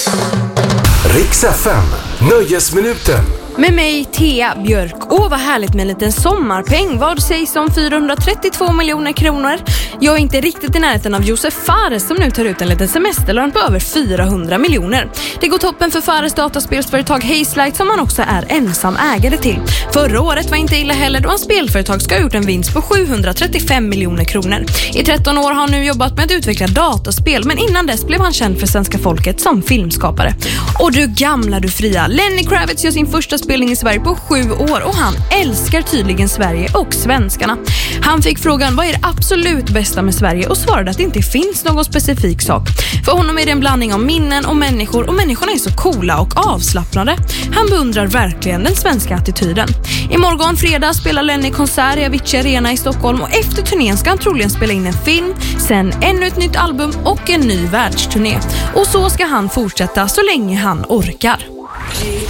Rix FM, Nöjesminuten. Med mig, Thea Björk. Vad härligt med en liten sommarpeng. Vad sägs om 432 miljoner kronor? Jag är inte riktigt i närheten av Josef Fares som nu tar ut en liten semesterlön på över 400 miljoner. Det går toppen för Fares dataspelsföretag Hazelight som han också är ensam ägare till. Förra året var inte illa heller då hans spelföretag ska ha gjort en vinst på 735 miljoner kronor. I 13 år har han nu jobbat med att utveckla dataspel, men innan dess blev han känd för svenska folket som filmskapare. Och du gamla, du fria. Lenny Kravitz gör sin första spelning i Sverige på 7 år och han älskar tydligen Sverige och svenskarna. Han fick frågan vad är det absolut bästa med Sverige och svarade att det inte finns någon specifik sak. För honom är det en blandning av minnen och människor, och människorna är så coola och avslappnade. Han beundrar verkligen den svenska attityden. Imorgon fredag spelar Lenny konsert i Avicii Arena i Stockholm och efter turnén ska han troligen spela in en film, sen ännu ett nytt album och en ny världsturné. Och så ska han fortsätta så länge han orkar.